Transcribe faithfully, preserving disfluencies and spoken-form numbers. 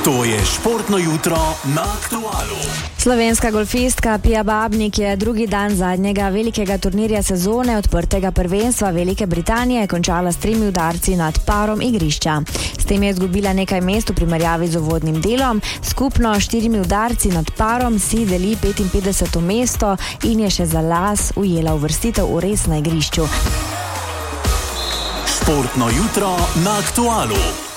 To je športno jutro na Aktualu. Slovenska golfistka Pia Babnik je drugi dan zadnjega velikega turnirja sezone odprtega prvenstva Velike Britanije končala s tremi udarci nad parom igrišča. S tem je izgubila nekaj mest v primerjavi z uvodnim delom. Skupno štirimi udarci nad parom si deli petinpetdeseto mesto in je še za las ujela uvrstitev v res na igrišču. Športno jutro na Aktualu.